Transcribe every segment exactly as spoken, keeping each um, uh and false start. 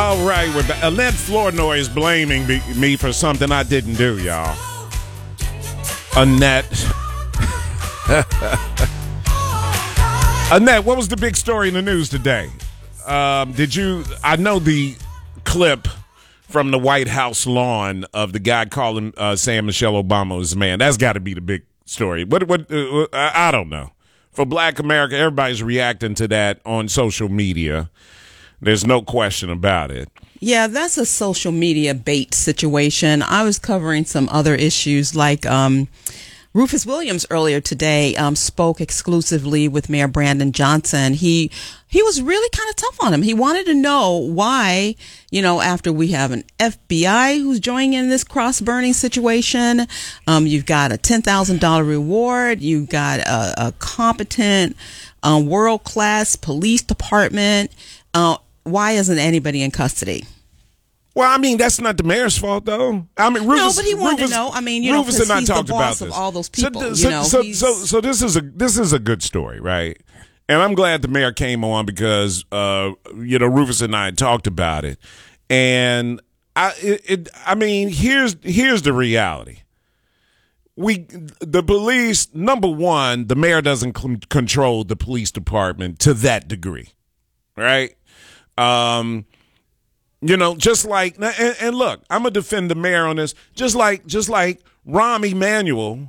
All right, we're back. Annette Flournoy is blaming me, me for something I didn't do, y'all. Annette. Annette, what was the big story in the news today? Um, did you, I know the clip from the White House lawn of the guy calling, uh, saying Michelle Obama was a man. That's got to be the big story. What, what, uh, I don't know. For Black America, everybody's reacting to that on social media. There's no question about it. Yeah, that's a social media bait situation. I was covering some other issues like um, Rufus Williams earlier today um, spoke exclusively with Mayor Brandon Johnson. He he was really kind of tough on him. He wanted to know why, you know, after we have an F B I who's joining in this cross-burning situation, um, you've got a ten thousand dollars reward, you've got a, a competent, um, world-class police department. Uh, why isn't anybody in custody? Well, I mean, that's not the mayor's fault, though. I mean, Rufus, no, but he wanted Rufus, to know. I mean, you Rufus know, and I he's talked the boss about of this. all those people. So, you so, know, so, he's... so, so this is a this is a good story, right? And I'm glad the mayor came on because, uh, you know, Rufus and I talked about it, and I, it, it, I mean, here's here's the reality. We, the police, number one, the mayor doesn't c- control the police department to that degree, right? Um. You know, just like, and, and look, I'm gonna defend the mayor on this. Just like, just like Rahm Emanuel,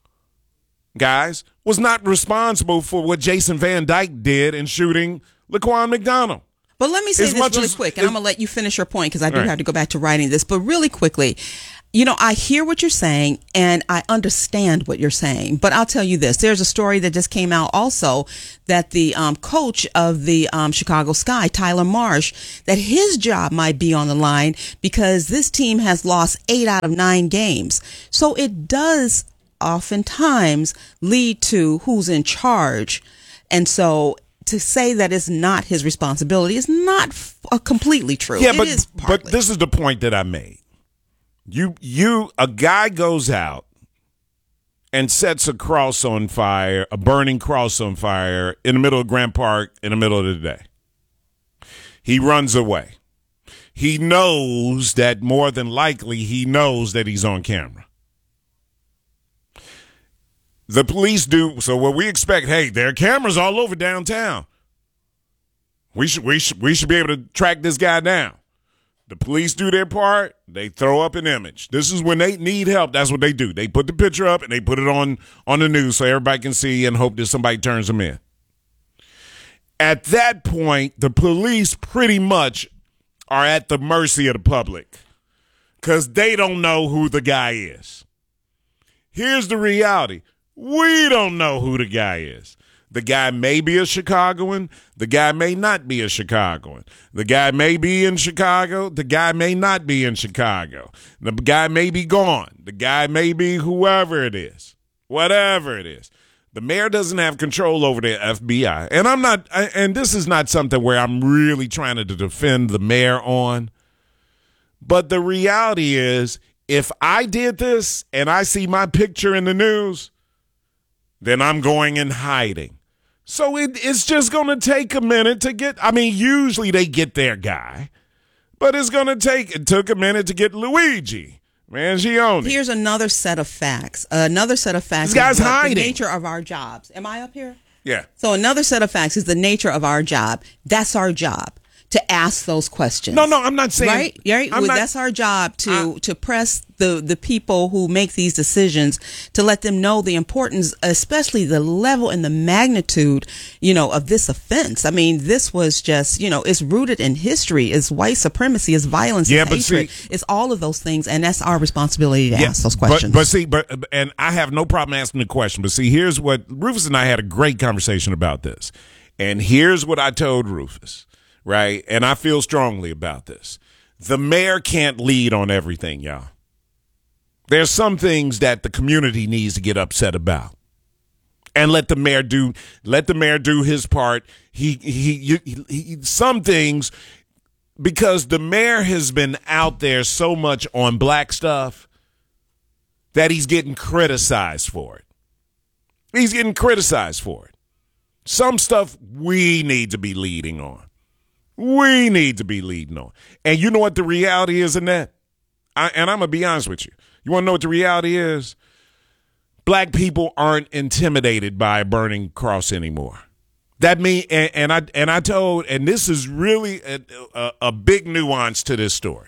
guys, was not responsible for what Jason Van Dyke did in shooting Laquan McDonald. But let me say as this really as, quick, and as, I'm gonna let you finish your point because I do right. have to go back to writing this. But really quickly, you know, I hear what you're saying and I understand what you're saying, but I'll tell you this. There's a story that just came out also that the um, coach of the um, Chicago Sky, Tyler Marsh, that his job might be on the line because this team has lost eight out of nine games. So it does oftentimes lead to who's in charge. And so to say that it's not his responsibility is not f- uh, completely true. Yeah, it but, is but this is the point that I made. You, you, a guy goes out and sets a cross on fire, a burning cross on fire in the middle of Grant Park in the middle of the day. He runs away. He knows that more than likely he knows that he's on camera. The police do, so what we expect, hey, there are cameras all over downtown. We should, we should, we should be able to track this guy down. The police do their part. They throw up an image. This is when they need help. That's what they do. They put the picture up and they put it on, on the news so everybody can see and hope that somebody turns them in. At that point, the police pretty much are at the mercy of the public because they don't know who the guy is. Here's the reality. We don't know who the guy is. The guy may be a Chicagoan. The guy may not be a Chicagoan. The guy may be in Chicago. The guy may not be in Chicago. The guy may be gone. The guy may be whoever it is, whatever it is. The mayor doesn't have control over the F B I. And I'm not, and this is not something where I'm really trying to defend the mayor on. But the reality is, if I did this and I see my picture in the news, then I'm going in hiding. So it, it's just going to take a minute to get, I mean, usually they get their guy, but it's going to take, it took a minute to get Luigi Mangione. Here's another set of facts. Another set of facts. This guy's is hiding. The nature of our jobs. Am I up here? Yeah. So another set of facts is the nature of our job. That's our job. To ask those questions. No, no, I'm not saying. Right? right? Well, not, that's our job to, I, to press the, the people who make these decisions to let them know the importance, especially the level and the magnitude, you know, of this offense. I mean, this was just, you know, it's rooted in history. It's white supremacy. It's violence. Yeah, it's but hatred. see, it's all of those things. And that's our responsibility to yeah, ask those questions. But, but see, but, and I have no problem asking the question. But see, here's what Rufus and I had a great conversation about this. And here's what I told Rufus. Right? And I feel strongly about this. The mayor can't lead on everything, y'all. There's some things that the community needs to get upset about. And let the mayor do let the mayor do his part. He he, he, he some things, because the mayor has been out there so much on black stuff that he's getting criticized for it. He's getting criticized for it. Some stuff we need to be leading on. We need to be leading on. And you know what the reality is in that? I, and I'm going to be honest with you. You want to know what the reality is? Black people aren't intimidated by a burning cross anymore. That mean, and, and I and I told, and this is really a, a, a big nuance to this story.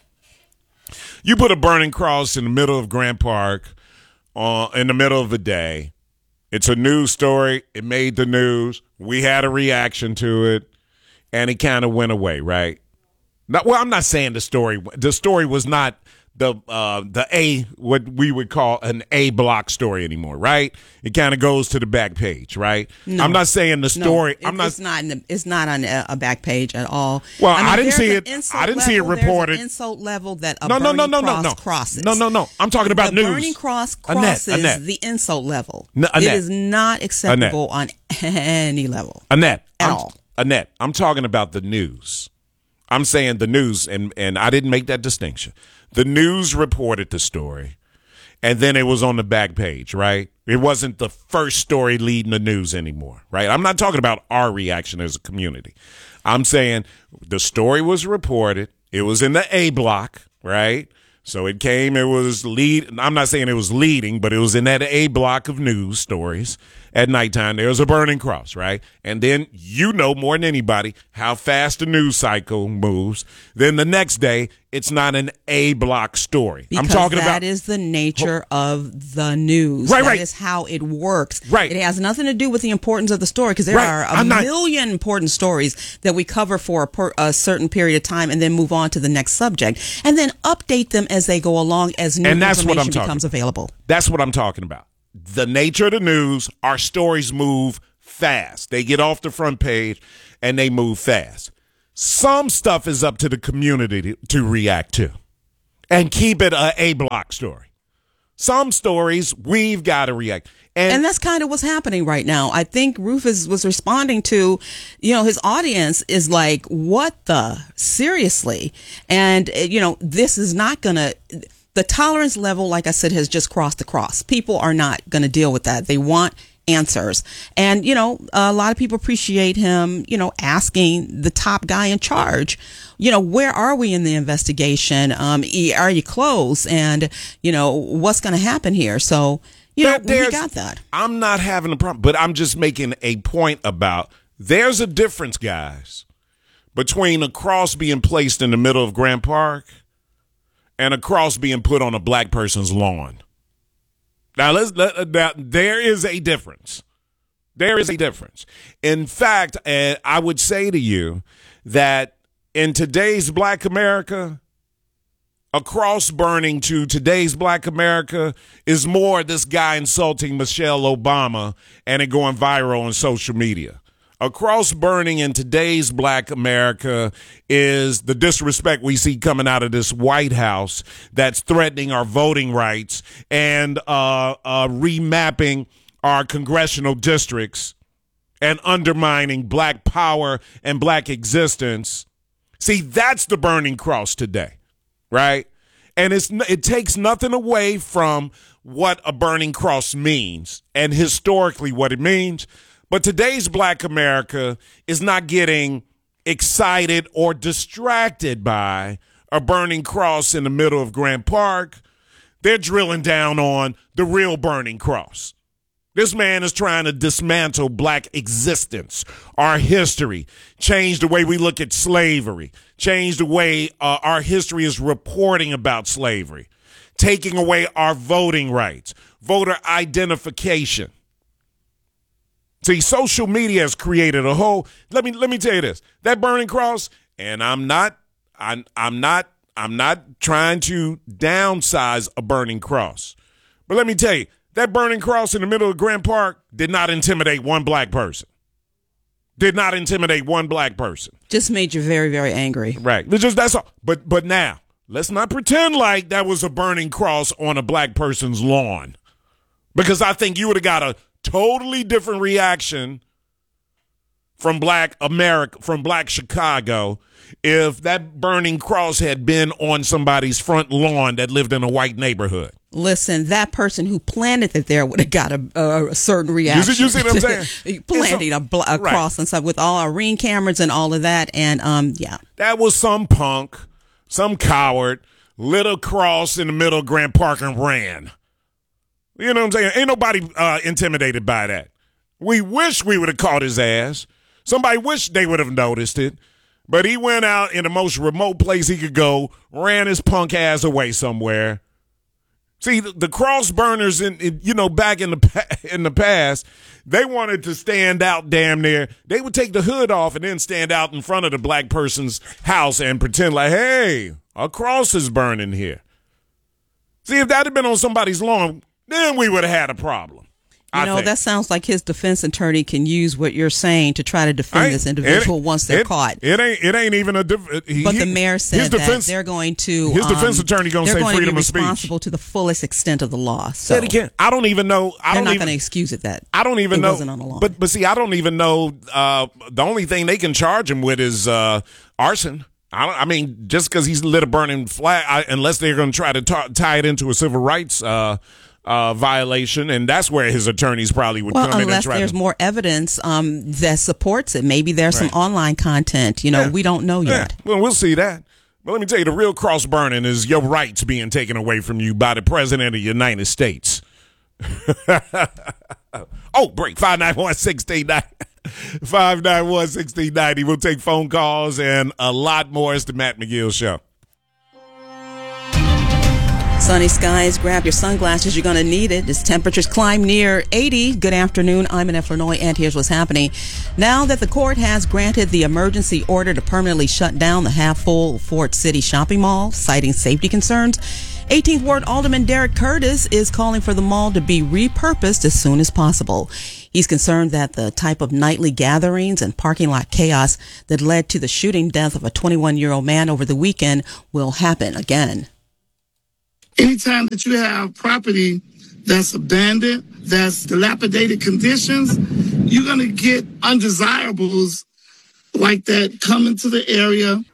You put a burning cross in the middle of Grant Park, uh, in the middle of the day. It's a news story. It made the news. We had a reaction to it, and it kind of went away, right? Not, well, I'm not saying the story. The story was not the uh, the A, what we would call an A block story anymore, right? It kind of goes to the back page, right? No, I'm not saying the story. No, it, I'm not. It's not. In the, it's not on a, a back page at all. Well, I, mean, I didn't see it. I didn't see it reported. There's an insult level that a no, no, burning no, no, cross no, no. crosses. No, no, no. I'm talking about the news. The burning cross crosses Annette, Annette. the insult level. No, it is not acceptable Annette. on any level. Annette, at I'm, all. Annette, I'm talking about the news. I'm saying the news, and, and I didn't make that distinction. The news reported the story, and then it was on the back page, right? It wasn't the first story leading the news anymore, right? I'm not talking about our reaction as a community. I'm saying the story was reported. It was in the A block, right? So it came, it was lead. I'm not saying it was leading, but it was in that A block of news stories at nighttime. There was a burning cross, right? And then you know more than anybody how fast the news cycle moves. Then the next day, it's not an A block story. Because I'm talking that about is the nature of the news. Right, that right. is how it works. Right. It has nothing to do with the importance of the story, because there Right. are a I'm not- million important stories that we cover for a, per, a certain period of time and then move on to the next subject and then update them as they go along as new And that's what I'm information talking becomes available. That's what I'm talking about. The nature of the news, our stories move fast. They get off the front page and they move fast. Some stuff is up to the community to, to react to and keep it a A block story. Some stories we've got to react. And, And that's kind of what's happening right now. I think Rufus was responding to, you know, his audience is like, what the? Seriously? And, uh, you know, this is not going to, the tolerance level, like I said, has just crossed across. People are not going to deal with that. They want answers. And, you know, a lot of people appreciate him, you know, asking the top guy in charge, you know, where are we in the investigation? Um, are you close? And, you know, what's going to happen here? So, you know, There- we got that. I'm not having a problem, but I'm just making a point about there's a difference, guys, between a cross being placed in the middle of Grant Park and a cross being put on a black person's lawn. Now, let's, let, now there is a difference. There is a difference. In fact, uh, I would say to you that in today's black America, a cross burning to today's black America is more this guy insulting Michelle Obama and it going viral on social media. A cross burning in today's black America is the disrespect we see coming out of this White House that's threatening our voting rights and uh, uh, remapping our congressional districts and undermining black power and black existence. See, that's the burning cross today, right? And it's it takes nothing away from what a burning cross means and historically what it means. But today's black America is not getting excited or distracted by a burning cross in the middle of Grant Park. They're drilling down on the real burning cross. This man is trying to dismantle black existence, our history, change the way we look at slavery, change the way uh, our history is reporting about slavery, taking away our voting rights, voter identification. See, social media has created a whole. Let me let me tell you this: that burning cross, and I'm not, I'm, I'm not, I'm not trying to downsize a burning cross, but let me tell you, that burning cross in the middle of Grant Park did not intimidate one black person. Did not intimidate one black person. Just made you very, very angry. Right. It's just that's all. But but now let's not pretend like that was a burning cross on a black person's lawn, because I think you would have got a totally different reaction from Black America, from Black Chicago, if that burning cross had been on somebody's front lawn that lived in a white neighborhood. Listen, that person who planted it there would have got a, a, a certain reaction. You see, you see what I'm saying? Planting so, a, bl- a right. cross and stuff with all our ring cameras and all of that. And, um, yeah. That was some punk, some coward, lit a cross in the middle of Grant Park and ran. You know what I'm saying? Ain't nobody uh, intimidated by that. We wish we would have caught his ass. Somebody wish they would have noticed it. But he went out in the most remote place he could go, ran his punk ass away somewhere. See, the, the cross burners, in, in you know, back in the in the past, they wanted to stand out damn near. They would take the hood off and then stand out in front of the black person's house and pretend like, hey, a cross is burning here. See, if that had been on somebody's lawn, then we would have had a problem. You I know, think. that sounds like his defense attorney can use what you're saying to try to defend this individual it, once they're it, caught. It ain't. It ain't even a. He, but the mayor said defense, that they're going to. His defense um, attorney going to say going freedom to be of speech. Responsible to the fullest extent of the law. So Said again. I don't even know. I they're don't not even, going to excuse it. That I don't even it know. Wasn't on the law. But but see, I don't even know. Uh, the only thing they can charge him with is uh, arson. I, don't, I mean, just because he's lit a burning flag, I, unless they're going to try to t- tie it into a civil rights uh, uh, violation, and that's where his attorneys probably would well, come in and unless try there's to. more evidence um, that supports it. Maybe there's Right. some online content. You know, Yeah. we don't know Yeah. yet. Well, we'll see that. But let me tell you, the real cross burning is your rights being taken away from you by the president of the United States. Oh, break. five nine one, one six nine zero. five nine one, one six nine zero. We'll take phone calls and a lot more. It's the Matt McGill Show. Sunny skies, grab your sunglasses. You're going to need it as temperatures climb near eighty. Good afternoon. I'm in Flanoy, and here's what's happening. Now that the court has granted the emergency order to permanently shut down the half-full Fort City shopping mall, citing safety concerns, eighteenth Ward Alderman Derek Curtis is calling for the mall to be repurposed as soon as possible. He's concerned that the type of nightly gatherings and parking lot chaos that led to the shooting death of a twenty-one-year-old man over the weekend will happen again. Anytime that you have property that's abandoned, that's dilapidated conditions, you're going to get undesirables like that come into the area.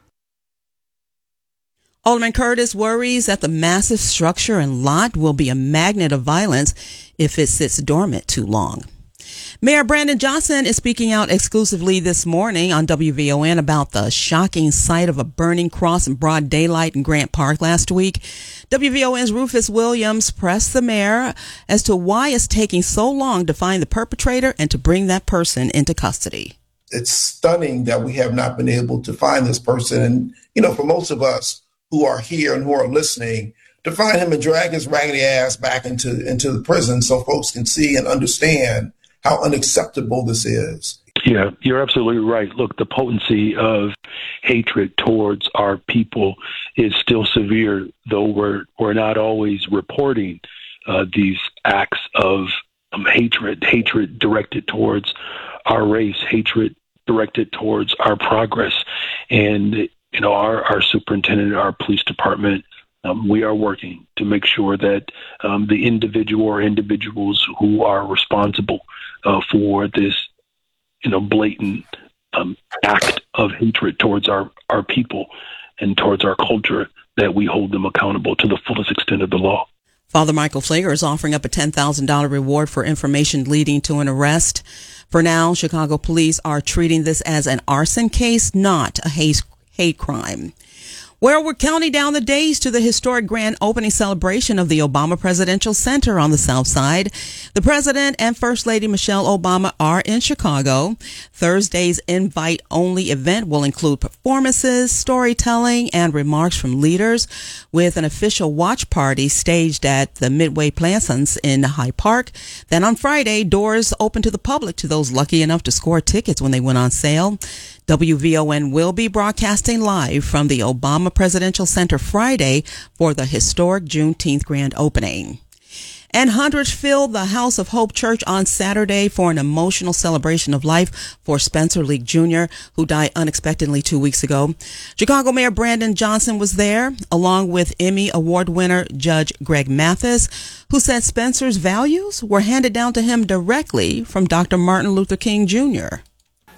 Alderman Curtis worries that the massive structure and lot will be a magnet of violence if it sits dormant too long. Mayor Brandon Johnson is speaking out exclusively this morning on W V O N about the shocking sight of a burning cross in broad daylight in Grant Park last week. W V O N's Rufus Williams pressed the mayor as to why it's taking so long to find the perpetrator and to bring that person into custody. It's stunning that we have not been able to find this person. And, you know, for most of us who are here and who are listening, to find him and drag his raggedy ass back into, into the prison so folks can see and understand how unacceptable this is. Yeah, you're absolutely right. Look, the potency of hatred towards our people is still severe, though we're we're not always reporting uh, these acts of um, hatred, hatred directed towards our race, hatred directed towards our progress. And, you know, our, our superintendent, our police department, um, we are working to make sure that um, the individual or individuals who are responsible uh, for this, you know, blatant um, act of hatred towards our, our people and towards our culture, that we hold them accountable to the fullest extent of the law. Father Michael Pfleger is offering up a ten thousand dollars reward for information leading to an arrest. For now, Chicago police are treating this as an arson case, not a hate, hate crime. Well, we're counting down the days to the historic grand opening celebration of the Obama Presidential Center on the South Side. The President and First Lady Michelle Obama are in Chicago. Thursday's invite-only event will include performances, storytelling, and remarks from leaders, with an official watch party staged at the Midway Plaisance in Hyde Park. Then on Friday, doors open to the public to those lucky enough to score tickets when they went on sale. W V O N will be broadcasting live from the Obama Presidential Center Friday for the historic Juneteenth grand opening. And hundreds filled the House of Hope Church on Saturday for an emotional celebration of life for Spencer Leak Junior, who died unexpectedly two weeks ago. Chicago Mayor Brandon Johnson was there, along with Emmy Award winner Judge Greg Mathis, who said Spencer's values were handed down to him directly from Doctor Martin Luther King Junior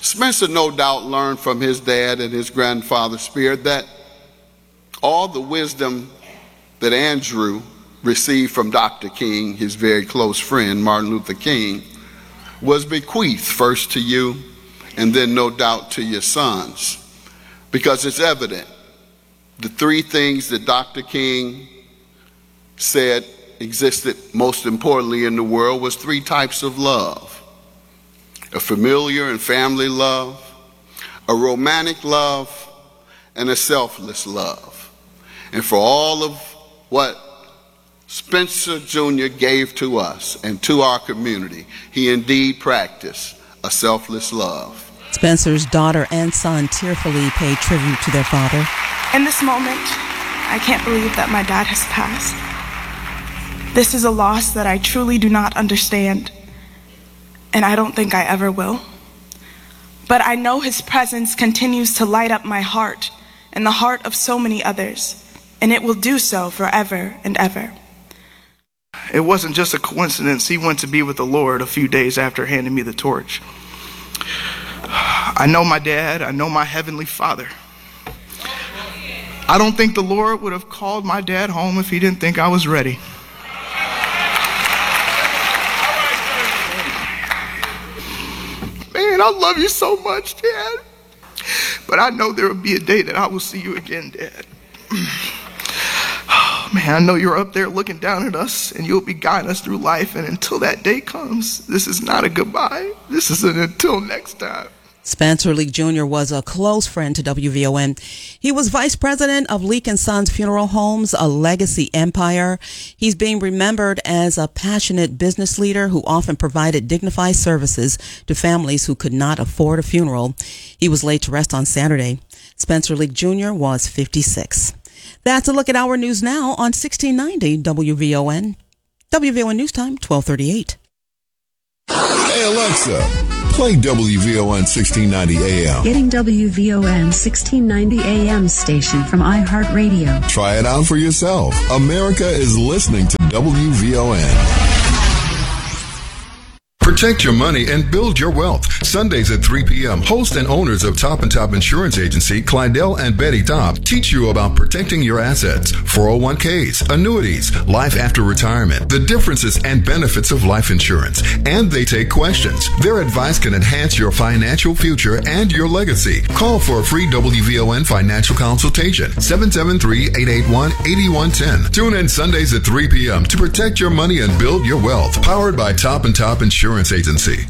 Spencer no doubt learned from his dad and his grandfather Spear that all the wisdom that Andrew received from Doctor King, his very close friend, Martin Luther King, was bequeathed first to you and then no doubt to your sons. Because it's evident the three things that Doctor King said existed most importantly in the world was three types of love: a familiar and family love, a romantic love, and a selfless love. And for all of what Spencer Junior gave to us and to our community, he indeed practiced a selfless love. Spencer's daughter and son tearfully paid tribute to their father. In this moment, I can't believe that my dad has passed. This is a loss that I truly do not understand, and I don't think I ever will. But I know his presence continues to light up my heart and the heart of so many others, and it will do so forever and ever. It wasn't just a coincidence he went to be with the Lord a few days after handing me the torch. I know my dad, I know my heavenly Father. I don't think the Lord would have called my dad home if he didn't think I was ready. Man, I love you so much, Dad. But I know there will be a day that I will see you again, Dad. Oh, man, I know you're up there looking down at us and you'll be guiding us through life. And until that day comes, this is not a goodbye. This is an until next time. Spencer Leak Junior was a close friend to W V O N. He was vice president of Leak and Sons Funeral Homes, a legacy empire. He's being remembered as a passionate business leader who often provided dignified services to families who could not afford a funeral. He was laid to rest on Saturday. Spencer Leak Junior was fifty-six. That's a look at our news now on sixteen ninety W V O N. W V O N News Time, twelve thirty-eight. Hey, Alexa. Play W V O N sixteen ninety A M. Getting W V O N sixteen ninety A M station from iHeartRadio. Try it out for yourself. America is listening to W V O N. Protect your money and build your wealth. Sundays at three p.m., host and owners of Top and Top Insurance Agency, Clydell and Betty Top, teach you about protecting your assets, four oh one k's, annuities, life after retirement, the differences and benefits of life insurance, and they take questions. Their advice can enhance your financial future and your legacy. Call for a free W V O N financial consultation, seven seven three, eight eight one, eight one one zero. Tune in Sundays at three p.m. to protect your money and build your wealth. Powered by Top and Top Insurance Agency.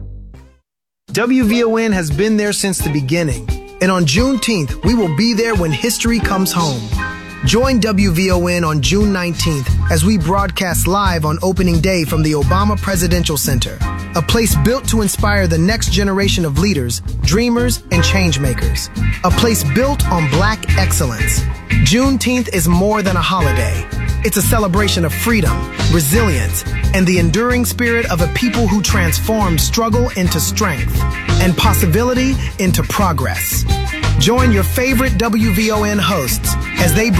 W V O N has been there since the beginning, and on Juneteenth, we will be there when history comes home. Join W V O N on June nineteenth as we broadcast live on opening day from the Obama Presidential Center, a place built to inspire the next generation of leaders, dreamers, and changemakers, a place built on Black excellence. Juneteenth is more than a holiday. It's a celebration of freedom, resilience, and the enduring spirit of a people who transform struggle into strength and possibility into progress. Join your favorite W V O N hosts as they